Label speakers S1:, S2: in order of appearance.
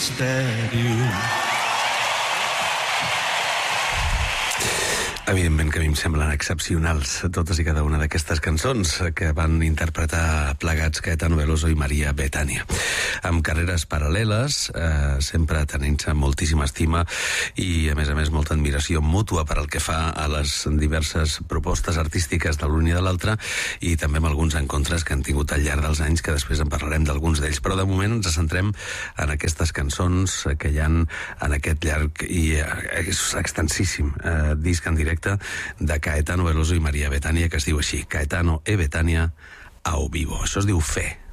S1: estèreo.
S2: Evidentment que a mi em semblen excepcionals totes i cada una d'aquestes cançons que van interpretar plegats Caetano Veloso i Maria Bethània. Amb carreres paral·leles, sempre tenint-se moltíssima estima i, a més, molta admiració mútua per al que fa a les diverses propostes artístiques de l'un i de l'altre, i també amb alguns encontres que han tingut al llarg dels anys, que després en parlarem d'alguns d'ells. Però de moment ens centrem en aquestes cançons que hi ha en aquest llarg i extensíssim disc en directe de Caetano Veloso i Maria Bethània, que es diu així, Caetano e Bethània ao vivo. Això es diu Fe.